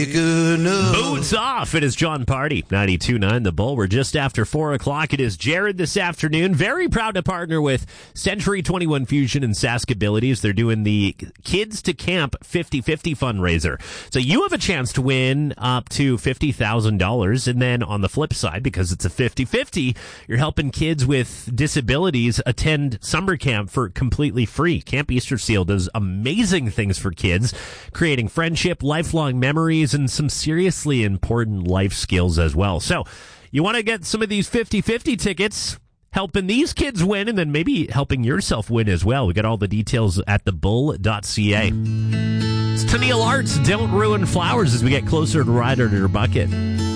Boots off. It is John Party, 92.9 The Bull. We're just after 4 o'clock. It is Jared this afternoon. Very proud to partner with Century 21 Fusion and Sask Abilities. They're doing the Kids to Camp 50/50 fundraiser. So you have a chance to win up to $50,000. And then on the flip side, because it's a 50/50, you're helping kids with disabilities attend summer camp for completely free. Camp Easter Seal does amazing things for kids, creating friendship, lifelong memories, and some seriously important life skills as well. So you want to get some of these 50/50 tickets, helping these kids win, and then maybe helping yourself win as well. We got all the details at thebull.ca. It's Tennille Arts, Don't Ruin Flowers, as we get closer to Rider to Your Bucket.